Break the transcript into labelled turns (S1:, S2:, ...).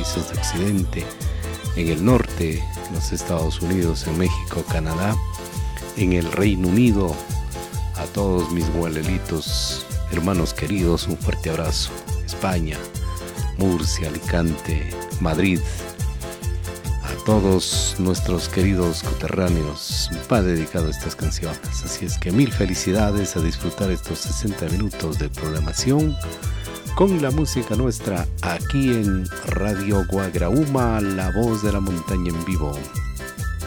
S1: países de Occidente, en el norte, en los Estados Unidos, en México, Canadá, en el Reino Unido. A todos mis gualelitos, hermanos queridos, un fuerte abrazo. España, Murcia, Alicante, Madrid. A todos nuestros queridos coterráneos va dedicado a estas canciones. Así es que mil felicidades, a disfrutar estos 60 minutos de programación con la música nuestra aquí en Radio Guagraúma, la voz de la montaña en vivo.